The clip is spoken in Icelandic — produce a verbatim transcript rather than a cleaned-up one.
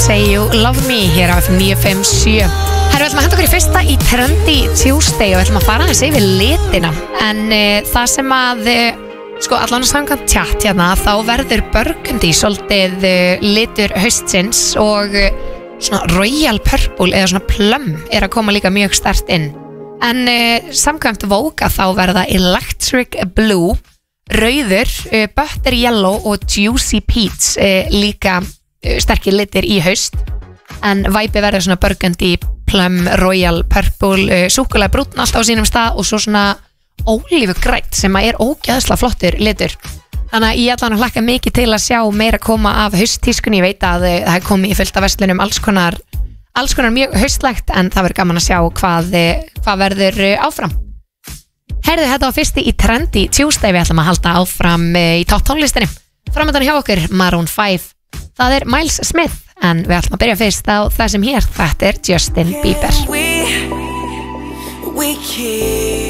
Say You Love Me hér á F M níu fimm sjö. Herru, við ætlum að henda okkur í fyrsta í Trendy Tuesday og við ætlum að fara aðeins yfir litina. En uh, það sem að, uh, sko allan að samkvæmt tjatt hérna, þá verður burgundy svolítið uh, litur haustsins og uh, svona royal purple eða svona plum er að koma líka mjög sterkt inn. En uh, samkvæmt Vogue þá verða electric blue, rauður, uh, butter yellow og juicy peach uh, líka uh, sterkir litir í haust. En væpi verður svona burgundy, plum, royal, purple, uh, súkkulaði brúnn allt á sínum stað og svo svona ólífugrænt sem að er ógeðslega flottur litur. Þannig að ég ætla að hlakka mikið til að sjá meira koma af hausttískunni. Ég veit að það er komið í fullt af verslunum alls konar, alls konar mjög haustlegt, en það verður gaman að sjá hvað, hvað verður áfram. Herðu, þetta var fyrsti í Trendy Tuesday. Við ætlum að halda áfram í topp tónlistinni. Framöndan hjá okkur Maroon five. Það er Miles Smith, en við ætlum að byrja fyrst á það sem hér. Þetta er Justin Bieber. We, we keep